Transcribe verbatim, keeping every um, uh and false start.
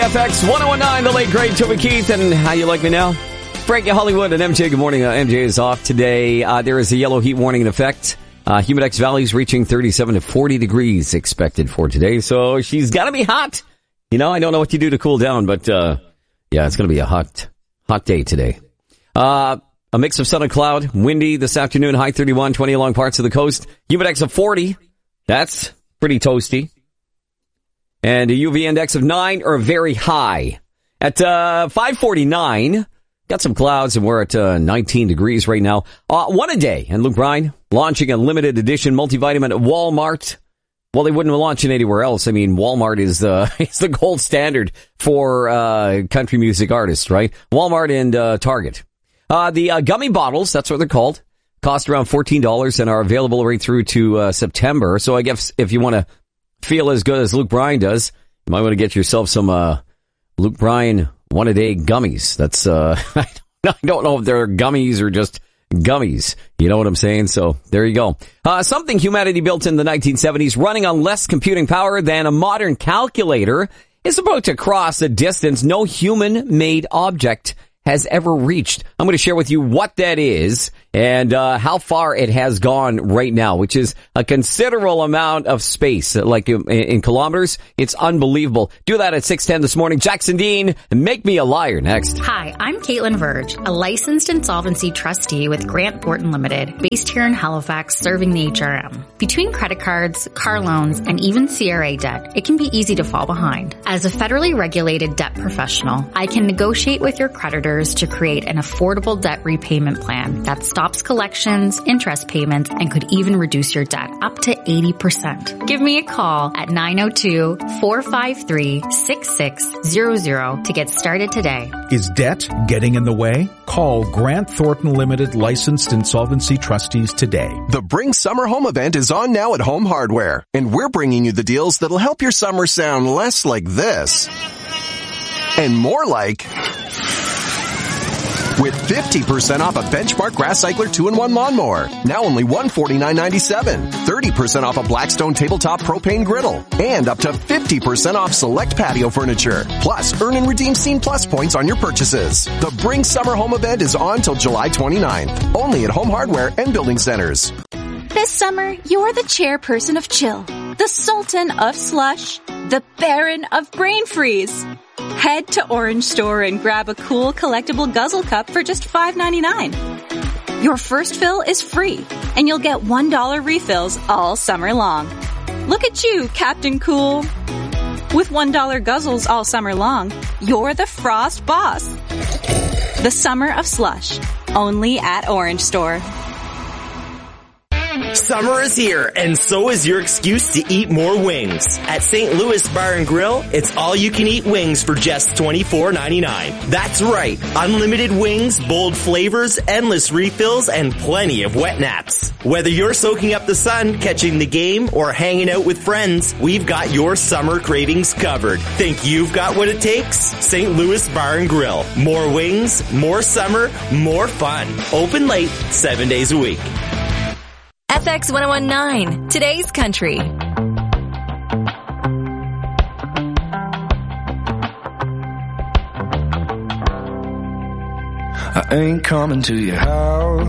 F X one oh nine, the late great Toby Keith, and how you like me now? Frankie Hollywood and M J. Good morning. Uh, M J is off today. Uh, there is a yellow heat warning in effect. Uh, Humidex Valley's reaching thirty-seven to forty degrees expected for today, so she's got to be hot. You know, I don't know what you do to cool down, but uh, yeah, it's going to be a hot, hot day today. Uh, a mix of sun and cloud, windy this afternoon, high thirty-one, twenty along parts of the coast. Humidex of forty. That's pretty toasty. And a U V index of nine or very high. At uh, five forty-nine, got some clouds, and we're at uh, nineteen degrees right now. Uh, one a day. And Luke Bryan launching a limited edition multivitamin at Walmart. Well, they wouldn't launch it anywhere else. I mean, Walmart is, uh, is the gold standard for uh, country music artists, right? Walmart and uh, Target. Uh, the uh, gummy bottles, that's what they're called, cost around fourteen dollars and are available right through to uh, September. So I guess if you want to feel as good as Luke Bryan does, you might want to get yourself some uh Luke Bryan one-a-day gummies. That's, uh, I don't know if they're gummies or just gummies. You know what I'm saying? So there you go. Uh, something humanity built in the nineteen seventies, running on less computing power than a modern calculator, is about to cross a distance no human-made object has ever reached. I'm going to share with you what that is and uh how far it has gone right now, which is a considerable amount of space. Like in, in kilometers, it's unbelievable. Do that at six ten this morning. Jackson Dean, Make Me a Liar, next. Hi, I'm Caitlin Verge, a licensed insolvency trustee with Grant Thornton Limited, based here in Halifax, serving the H R M. Between credit cards, car loans, and even C R A debt, it can be easy to fall behind. As a federally regulated debt professional, I can negotiate with your creditors to create an affordable debt repayment plan that stops collections, interest payments, and could even reduce your debt up to eighty percent. Give me a call at nine oh two, four five three, six six zero zero to get started today. Is debt getting in the way? Call Grant Thornton Limited licensed insolvency trustees today. The Bring Summer Home event is on now at Home Hardware, and we're bringing you the deals that'll help your summer sound less like this and more like... With fifty percent off a Benchmark Grass Cycler two in one lawnmower. Now only one hundred forty-nine ninety-seven. thirty percent off a Blackstone tabletop propane griddle. And up to fifty percent off select patio furniture. Plus, earn and redeem Scene Plus points on your purchases. The Bring Summer Home event is on till July twenty-ninth. Only at Home Hardware and Building Centers. This summer, you're the chairperson of chill, the sultan of slush, the baron of brain freeze. Head to Orange Store and grab a cool collectible guzzle cup for just five ninety-nine. Your first fill is free, and you'll get one dollar refills all summer long. Look at you, Captain Cool. With one dollar guzzles all summer long, you're the Frost Boss. The summer of slush, only at Orange Store. Summer is here, and so is your excuse to eat more wings. At Saint Louis Bar and Grill, it's all-you-can-eat wings for just twenty-four ninety-nine. That's right, unlimited wings, bold flavors, endless refills, and plenty of wet naps. Whether you're soaking up the sun, catching the game, or hanging out with friends, we've got your summer cravings covered. Think you've got what it takes? Saint Louis Bar and Grill. More wings, more summer, more fun. Open late, seven days a week. F X one oh one nine, today's country. I ain't coming to your house.